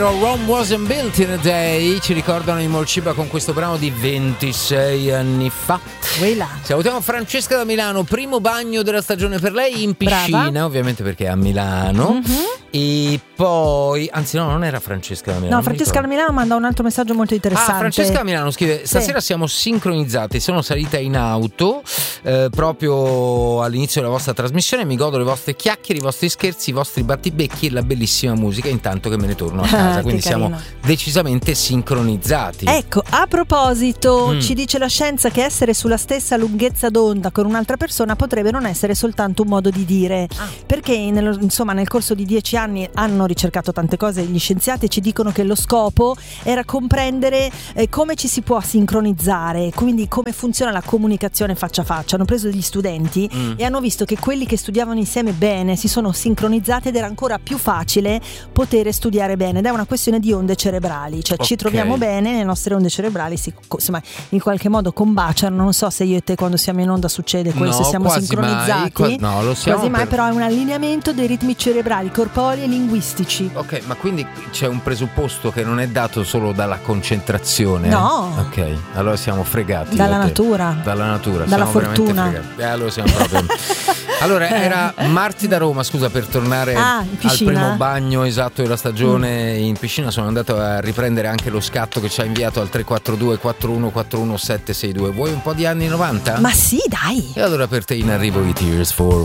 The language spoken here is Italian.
Rome wasn't built in a day, ci ricordano i Morciba con questo brano di 26 anni fa. Salutiamo Francesca da Milano, primo bagno della stagione per lei in piscina. Brava. Ovviamente perché è a Milano. E poi, anzi no, non era Francesca da Milano. No, Francesca da Milano manda un altro messaggio molto interessante. Francesca da Milano scrive: stasera siamo sincronizzati, sono salita in auto proprio all'inizio della vostra trasmissione, mi godo le vostre chiacchiere, i vostri scherzi, i vostri battibecchi e la bellissima musica intanto che me ne torno a casa, quindi siamo decisamente sincronizzati. Ecco, a proposito, ci dice la scienza che essere sulla stessa lunghezza d'onda con un'altra persona potrebbe non essere soltanto un modo di dire, perché nel corso di 10 anni hanno ricercato tante cose gli scienziati e ci dicono che lo scopo era comprendere come ci si può sincronizzare, quindi come funziona la comunicazione faccia a faccia. Hanno preso degli studenti e hanno visto che quelli che studiavano insieme bene si sono sincronizzati ed era ancora più facile poter studiare bene, ed è una questione di onde cerebrali, cioè ci troviamo bene, le nostre onde cerebrali insomma, in qualche modo combaciano. Non so se io e te quando siamo in onda succede questo, siamo sincronizzati, no, lo siamo quasi mai, però è un allineamento dei ritmi cerebrali, corporei e linguistici. Ok, ma quindi c'è un presupposto che non è dato solo dalla concentrazione? No. Ok, allora siamo fregati dalla natura, dalla siamo fortuna. Allora siamo proprio. Allora era Marti da Roma, scusa, per tornare al primo bagno esatto della stagione in piscina. Sono andato a riprendere anche lo scatto che ci ha inviato al 342 4141 762. Vuoi un po' di anni 90? Ma sì, dai. E allora per te in arrivo i Tears for